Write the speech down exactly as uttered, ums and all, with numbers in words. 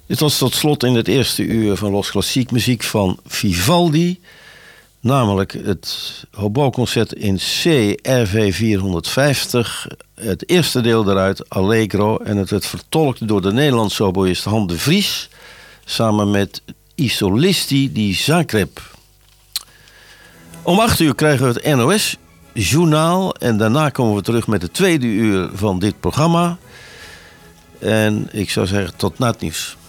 Dit was tot slot in het eerste uur van Los Klassiek muziek van Vivaldi. Namelijk het hobo-concert in C, R V vierhonderdvijftig. Het eerste deel daaruit, Allegro. En het werd vertolkt door de Nederlandse hoboïst Han de Vries. Samen met I Solisti di Zagreb. Om acht uur krijgen we het N O S-journaal. En daarna komen we terug met het tweede uur van dit programma. En ik zou zeggen, tot na het nieuws.